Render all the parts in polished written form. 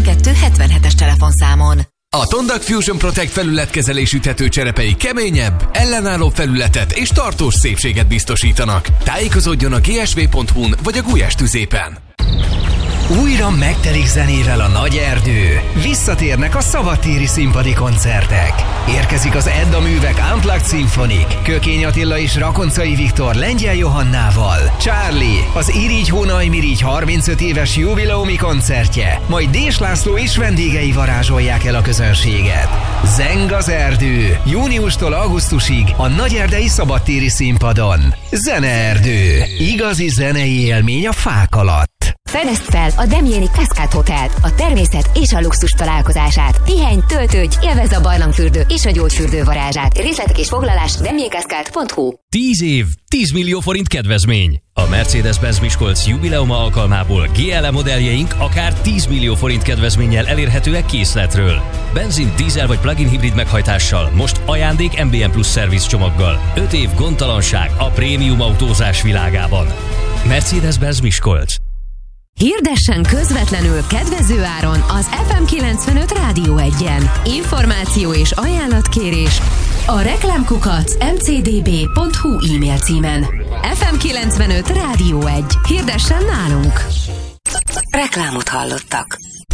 0277-es telefonszámon. A Tondak Fusion Protect felületkezelésű tetőcserepei keményebb, ellenálló felületet és tartós szépséget biztosítanak. Tájékozódjon a gsv.hu-n vagy a Gulyás tüzépen. Újra megtelik zenével a nagy erdő. Visszatérnek a szabadtéri színpadi koncertek. Érkezik az Edda Művek Unplugged Symphonic, Kökény Attila és Rakoncai Viktor Lengyel Johannával, Charlie, az Irigy-Hónaj-Mirigy 35 éves jubileumi koncertje, majd Dés László és vendégei varázsolják el a közönséget. Zeng az erdő, júniustól augusztusig a nagyerdei szabadtéri színpadon. Zeneerdő, igazi zenei élmény a fák alatt. Fedezd fel a Demjéni Cascade Hotelt, a természet és a luxus találkozását. Pihenj, töltődj, élvezd a barlangfürdő és a gyógyfürdő varázsát. Részletek és foglalás demjéncascade.hu. 10 év, 10 millió forint kedvezmény. A Mercedes-Benz Miskolc jubileuma alkalmából GLE modelljeink akár 10 millió forint kedvezménnyel elérhetőek készletről. Benzin, dízel vagy plug-in hibrid meghajtással, most ajándék MBM Plus szerviz csomaggal. 5 év gondtalanság a prémium autózás világában. Mercedes-Benz Miskolc. Hirdessen közvetlenül kedvező áron az FM 95 Rádió 1-en. Információ és ajánlatkérés a reklámkukac.mcdb.hu e-mail címen. FM 95 Rádió 1. Hirdessen nálunk! Reklámot hallottak.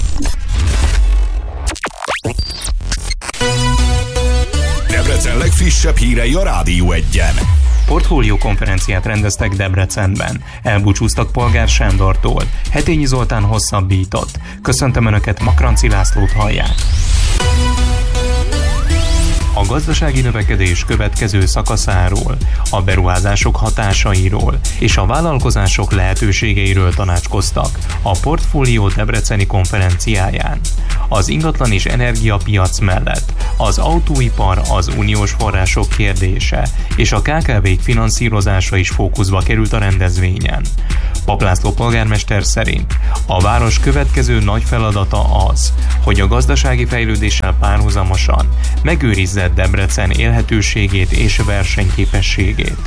Debrecen legfrissebb hírei a Rádió 1-en. Portfólió konferenciát rendeztek Debrecenben. Elbúcsúztak Polgár Sándortól. Hetényi Zoltán hosszabbított. Köszöntöm Önöket, Makranci Lászlót hallják. A gazdasági növekedés következő szakaszáról, a beruházások hatásairól és a vállalkozások lehetőségeiről tanácskoztak a Portfólió debreceni konferenciáján. Az ingatlan és energiapiac mellett az autóipar, az uniós források kérdése és a KKV-k finanszírozása is fókuszba került a rendezvényen. Pap László polgármester szerint a város következő nagy feladata az, hogy a gazdasági fejlődéssel párhuzamosan megőrizze Debrecen élhetőségét és versenyképességét.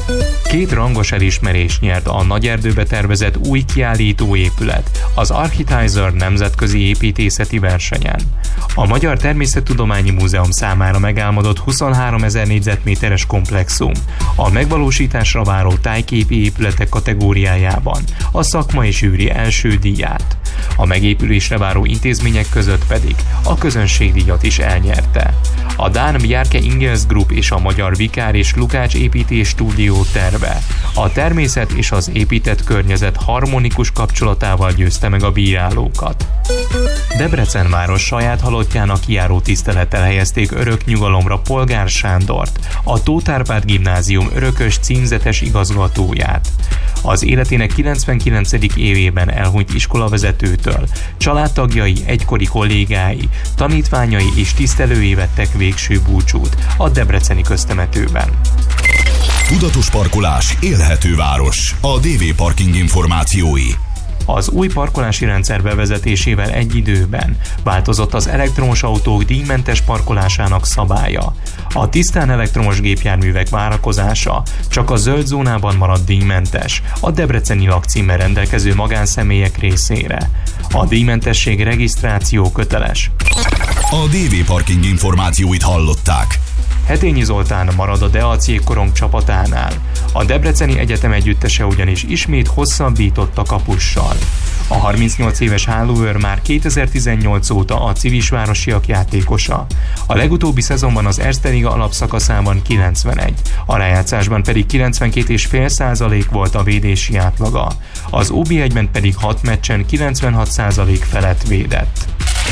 2 rangos elismerést nyert a Nagyerdőbe tervezett új kiállítóépület az Architizer nemzetközi építészeti versenyen. A Magyar Természettudományi Múzeum számára megálmodott 23 000 négyzetméteres komplexum a megvalósításra váró tájképi épületek kategóriájában a szakmai zsűri első díját. A megépülésre váró intézmények között pedig a közönségdíjat is elnyerte. A dán Bjarke Ingels Group és a magyar Vikár és Lukács építés stúdió terve a természet és az épített környezet harmonikus kapcsolatával győzte meg a bírálókat. Debrecen város saját halottjának kijáró tisztelettel helyezték örök nyugalomra Polgár Sándort, a Tóth Árpád Gimnázium örökös címzetes igazgatóját. Az életének 99. évében elhunyt iskolavezetőtől családtagjai, egykori kollégái, tanítványai és tisztelői vettek végső búcsút a debreceni köztemetőben. Tudatos parkolás, élhető város. A DV Parking információi. Az új parkolási rendszer bevezetésével egy időben változott az elektromos autók díjmentes parkolásának szabálya. A tisztán elektromos gépjárművek várakozása csak a zöld zónában maradt díjmentes, a debreceni lakcímmel rendelkező magánszemélyek részére. A díjmentesség regisztráció köteles. A DV Parking információit hallották. Hetényi Zoltán marad a Deac jégkorong csapatánál. A Debreceni Egyetem együttese ugyanis ismét hosszabbított a kapussal. A 38 éves hálóőr már 2018 óta a Civisvárosiak játékosa. A legutóbbi szezonban az Erste Liga alapszakaszában 91, a rájátszásban pedig 92,5% volt a védési átlaga. Az OB1-ben pedig 6 meccsen 96% felett védett.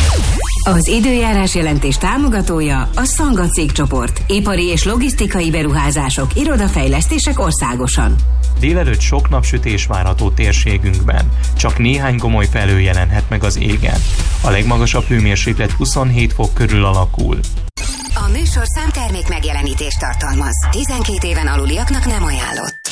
Az időjárás jelentés támogatója a Szanga cégcsoport. Ipari és logisztikai beruházások, irodafejlesztések országosan. Délelőtt sok napsütés várható térségünkben, csak néhány gomoly felhő jelenhet meg az égen. A legmagasabb hőmérséklet 27 fok körül alakul. A műsorszám termék megjelenítést tartalmaz. 12 éven aluliaknak nem ajánlott.